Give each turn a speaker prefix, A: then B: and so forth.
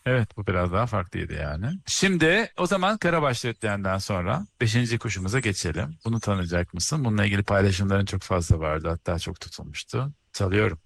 A: Evet, bu biraz daha farklıydı yani. Şimdi o zaman Karabaş Düetlerinden sonra beşinci kuşumuza geçelim. Bunu tanıyacak mısın? Bununla ilgili paylaşımların çok fazla vardı. Hatta çok tutulmuştu. Çalıyorum.